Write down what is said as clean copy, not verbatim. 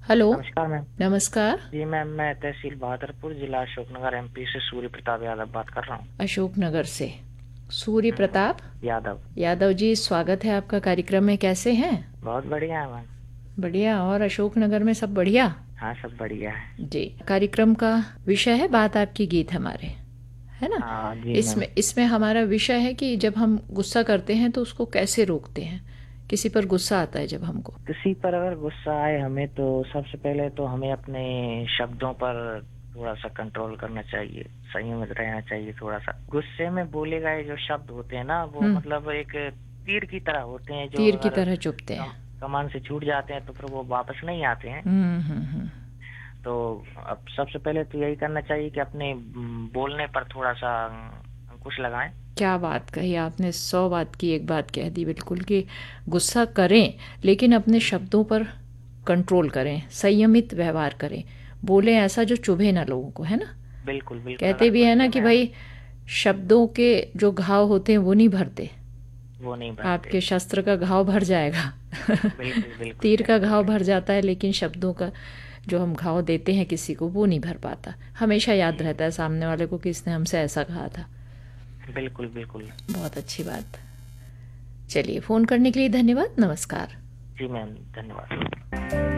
Hello. नमस्कार ma'am. नमस्कार। जी ma'am, मैं तहसील बहादुरपुर, जिला अशोकनगर, एमपी से सूर्य प्रताप यादव बात कर रहा हूँ। अशोकनगर से सूर्य प्रताप यादव। यादव जी, स्वागत है आपका कार्यक्रम में। कैसे हैं? बहुत बढ़िया है मैम। बढ़िया। और अशोकनगर में सब बढ़िया? हाँ, सब बढ़िया है। जी। कार्यक्रम का विषय है बात आपकी गीत हमारे, है ना? हाँ जी मैम। इसमें इसमें हमारा विषय है कि जब हम गुस्सा करते हैं तो उसको कैसे रोकते हैं। किसी पर गुस्सा आता है जब हमको। किसी पर अगर गुस्सा आए हमें, तो सबसे पहले तो हमें अपने शब्दों पर थोड़ा सा कंट्रोल करना चाहिए, संयमित रहना चाहिए थोड़ा सा। गुस्से में बोले गए जो शब्द होते हैं ना, वो हम्म। मतलब एक तीर की तरह होते हैं, जो तीर की अगर तरह चुभते हैं। कमान से छूट जाते हैं तो फिर वो वापस नहीं आते हैं। हम्म। तो अब सबसे पहले तो यही करना चाहिए कि अपने बोलने पर थोड़ा सा अंकुश लगाएं। क्या बात कही आपने! 100 बात की एक बात कह दी बिल्कुल, कि गुस्सा करें लेकिन अपने शब्दों पर कंट्रोल करें, संयमित व्यवहार करें, बोलें ऐसा जो चुभे ना लोगों को, है ना? बिल्कुल बिल्कुल, कहते अगर भी है ना गुस्से कि में हम भाई, शब्दों के जो घाव होते हैं वो नहीं भरते। वो नहीं भरते। आपके शस्त्र का घाव भर जाएगा। बिल्कुल बिल्कुल, तीर सही का बोल घाव रहे भर जाता है, लेकिन शब्दों का जो हम घाव देते हैं किसी को, वो नहीं भर पाता। हमेशा हैं। याद जी, रहता है सामने वाले को कि इसने हमसे ऐसा कहा था। बिल्कुल बिल्कुल। बहुत अच्छी बात। चलिए, फ़ोन करने के लिए धन्यवाद। नमस्कार। जी मैम, धन्यवाद।